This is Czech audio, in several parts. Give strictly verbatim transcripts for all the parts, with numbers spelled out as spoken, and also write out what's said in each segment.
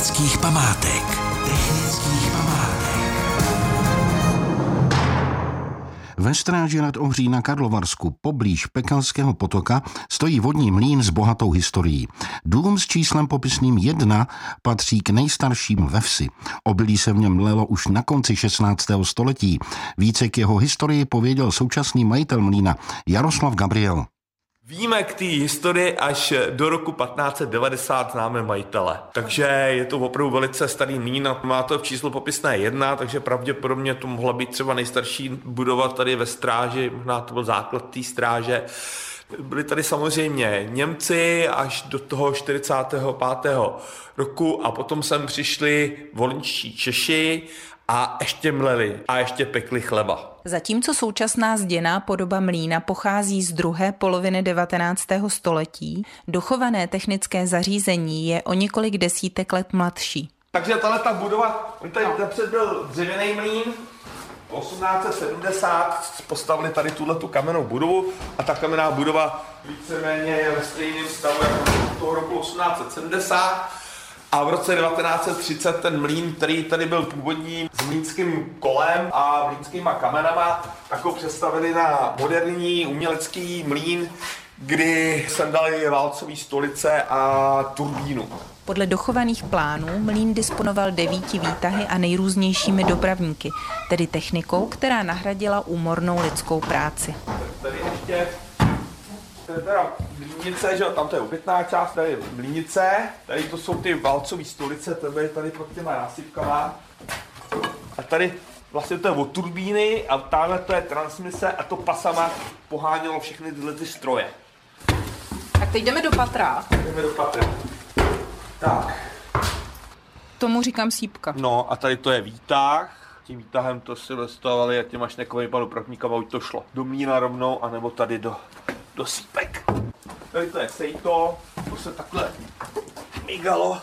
technických památek. Technických památek. Ve Stráži nad Ohří na Karlovarsku, poblíž Pekelského potoka, stojí vodní mlýn s bohatou historií. Dům s číslem popisným jedna patří k nejstarším ve vsi. Obilí se v něm mlelo už na konci šestnáctého století. Více k jeho historii pověděl současný majitel mlýna Jaroslav Gabriel. Víme k té historii až do roku patnáct set devadesát známe majitele. Takže je to opravdu velice starý mlýn a má to v číslo popisné jedna, takže pravděpodobně to mohla být třeba nejstarší budova tady ve Stráži, možná to byl základ té stráže. Byli tady samozřejmě Němci až do toho čtyřicátého pátého roku a potom sem přišli volinčtí Češi a ještě mleli a ještě pekli chleba. Zatímco současná zděná podoba mlýna pochází z druhé poloviny devatenáctého století, dochované technické zařízení je o několik desítek let mladší. Takže tato budova, on tady napřed byl dřevěný mlýn, osmnáct set sedmdesát postavili tady tuhletu kamennou budovu a ta kamenná budova víceméně je ve stejném stavu jako toho roku osmnáct set sedmdesát. A v roce devatenáct set třicet ten mlýn, který tady byl původní s mlýnským kolem a mlýnskýma kamenama, tak ho přestavili na moderní umělecký mlýn, kdy sem dali válcové stolice a turbínu. Podle dochovaných plánů mlýn disponoval devíti výtahy a nejrůznějšími dopravníky, tedy technikou, která nahradila úmornou lidskou práci. Tady ještě to je teda mlýnice, že tam to je obytná část, tady je mlýnice, tady to jsou ty válcové stolice, to je tady pod těma násypkama. A tady vlastně to je od turbíny a tamhle to je transmise a to pasama pohánělo všechny tyhle ty stroje. Tak teď jdeme do patra. Jdeme do patra. Tak. Tomu říkám sípka. No a tady to je výtah. Tím výtahem to si dostávali a těma šnekovými dopravníkama už to šlo do mlýna rovnou, anebo tady do, do sípek. Tady to je sejto, to se takhle migalo.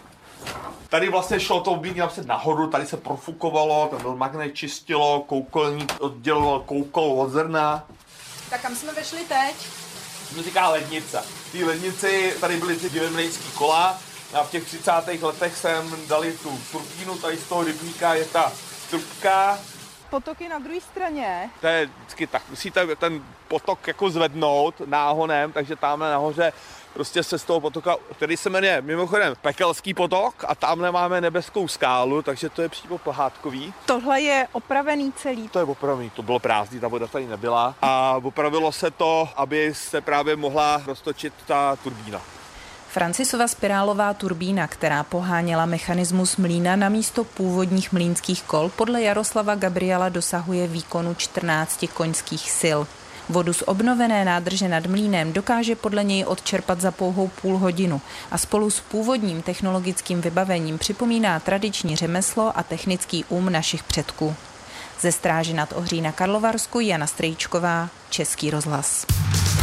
Tady vlastně šlo to obědní napřed nahoru, tady se profukovalo, tam byl magnet, čistilo, koukolník odděloval koukol od zrna. Tak kam jsme vešli teď? To říká lednice. V té lednici tady byly ty dvě mlýnský kola a v těch třicátých letech jsem dali tu turbínu, tady z toho rybníka je ta trubka. Potok je na druhé straně. To je vždycky tak, musíte ten potok jako zvednout náhonem, takže tamhle nahoře prostě se z toho potoka, který se jmenuje mimochodem Pekelský potok a tamhle máme nebeskou skálu, takže to je přímo pohádkový. Tohle je opravený celý. To je opravený, to bylo prázdný, ta voda tady nebyla a opravilo se to, aby se právě mohla roztočit ta turbína. Francisova spirálová turbína, která poháněla mechanismus mlýna na místo původních mlýnských kol, podle Jaroslava Gabriela dosahuje výkonu čtrnáct koňských sil. Vodu z obnovené nádrže nad mlýnem dokáže podle něj odčerpat za pouhou půl hodinu a spolu s původním technologickým vybavením připomíná tradiční řemeslo a technický um našich předků. Ze Stráže nad Ohří na Karlovarsku Jana Strejčková, Český rozhlas.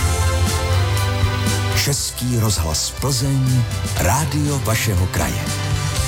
Český rozhlas Plzeň, rádio vašeho kraje.